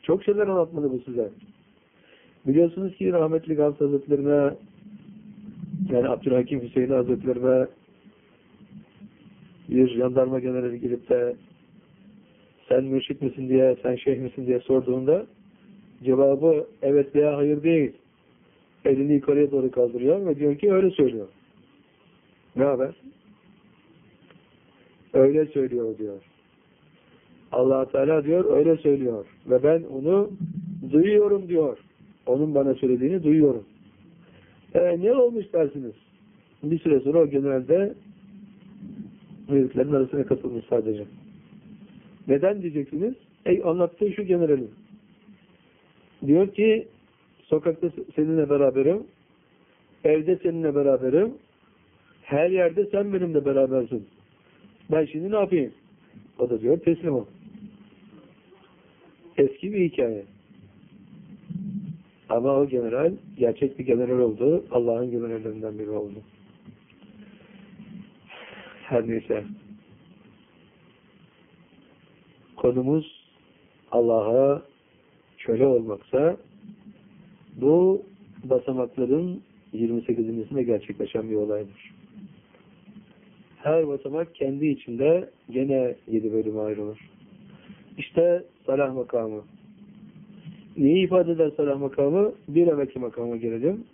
Çok şeyler anlatmadı bu size. Biliyorsunuz ki rahmetli Gavs Hazretlerine, yani Abdülhakim Hüseyin Hazretlerine bir jandarma generali gelip de sen mürşit misin diye, sen şeyh misin diye sorduğunda cevabı evet veya hayır değil. Elini yukarıya doğru kaldırıyor ve diyor ki öyle söylüyor. Ne haber? Öyle söylüyor diyor. Allah Teala diyor öyle söylüyor ve ben onu duyuyorum diyor. Onun bana söylediğini duyuyorum. Ne olmuş dersiniz? Bir süre sonra o generalde müritlerin arasına katılmış sadece. Neden diyeceksiniz? Anlattığı şu generalin. Diyor ki sokakta seninle beraberim, evde seninle beraberim, her yerde sen benimle berabersin. Ben şimdi ne yapayım? O da diyor teslim ol. Eski bir hikaye. Ama o general gerçek bir general oldu. Allah'ın generallerinden biri oldu. Her neyse. Konumuz Allah'a köle olmaksa bu basamakların 28.sinde gerçekleşen bir olaydır. Her basamak kendi içinde gene 7 bölüme ayrılır. İşte salah makamı. Neyi ifade eder salah makamı? Bir evvelki makama gelelim.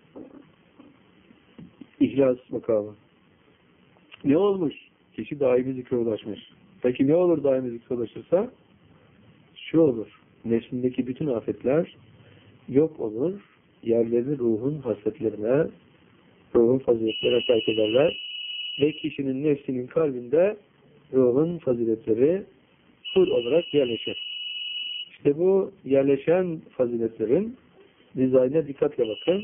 İhlas makamı. Ne olmuş? Kişi daimi zikre ulaşmış. Peki ne olur daimi zikre ulaşırsa? Şu olur. Nefsindeki bütün afetler yok olur. Yerlerini ruhun hasletlerine, ruhun faziletlerine terk ederler. Ve kişinin nefsinin kalbinde ruhun faziletleri full olarak yerleşir. İşte bu yerleşen faziletlerin dizaynına dikkatle bakın.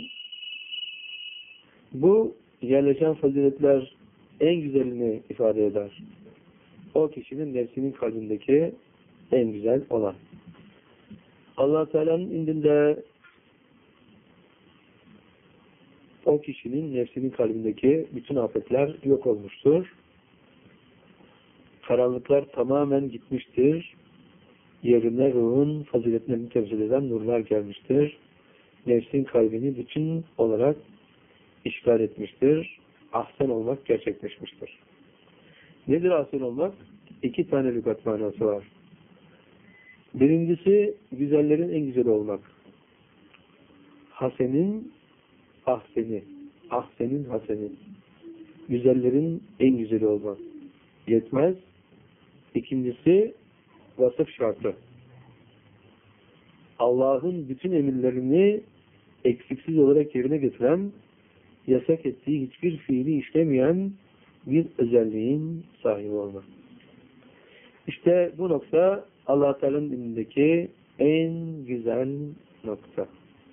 Bu yerleşen faziletler en güzelini ifade eder. O kişinin nefsinin kalbindeki en güzel olan. Allah Teala'nın indinde o kişinin nefsinin kalbindeki bütün afetler yok olmuştur. Karanlıklar tamamen gitmiştir. Yerine ruhun faziletlerini temsil eden nurlar gelmiştir. Nefsin kalbini bütün olarak işgal etmiştir. Ahsen olmak gerçekleşmiştir. Nedir ahsen olmak? 2 tane lügat manası var. Birincisi güzellerin en güzeli olmak. Hasenin ahseni. Ahsenin haseni. Güzellerin en güzeli olmak. Yetmez. İkincisi vasıf şartı. Allah'ın bütün emirlerini eksiksiz olarak yerine getiren, yasak ettiği hiçbir fiili işlemeyen bir özelliğin sahibi olmak. İşte bu nokta Allah Teala'nın dinindeki en güzel nokta.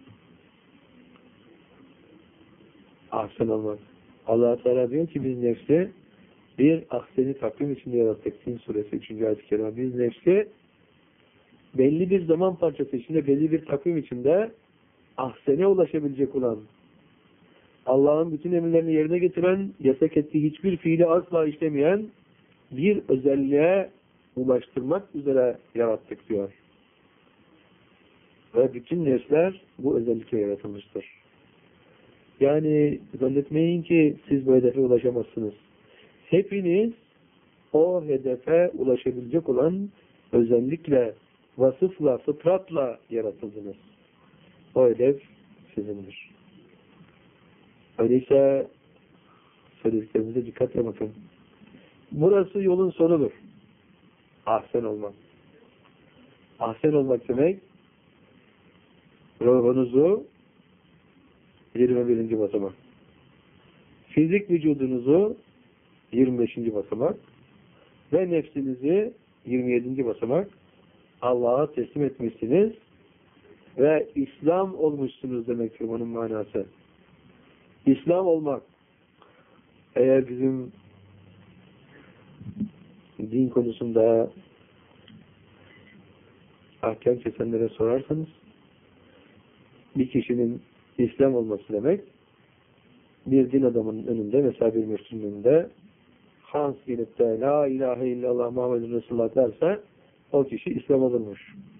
Ahsen olmak. Allah Teala diyor ki biz nefsi bir ahseni takvim içinde yarattık. Sin suresi 3. ayet-i kerime. Biz nefsi belli bir zaman parçası içinde, belli bir takvim içinde ahsene ulaşabilecek olan, Allah'ın bütün emirlerini yerine getiren, yasak ettiği hiçbir fiili asla işlemeyen bir özelliğe ulaştırmak üzere yarattık diyor. Ve bütün nefsler bu özellikle yaratılmıştır. Yani zannetmeyin ki siz bu hedefe ulaşamazsınız. Hepiniz o hedefe ulaşabilecek olan özellikle, vasıfla, fıtratla yaratıldınız. O hedef sizindir. Öyleyse söylediklerimize dikkatle bakın. Burası yolun sonudur. Ahsen olmak. Ahsen olmak demek ruhunuzu 21. basamak. Fizik vücudunuzu 25. basamak ve nefsinizi 27. basamak Allah'a teslim etmişsiniz ve İslam olmuşsunuz demektir bunun manası. İslam olmak. Eğer bizim din konusunda ahkam kesenlere sorarsanız bir kişinin İslam olması demek bir din adamının önünde, mesela bir mürşidin önünde Hans gelip de La ilahe illallah Muhammedun Resulullah derse o kişi İslam olurmuş.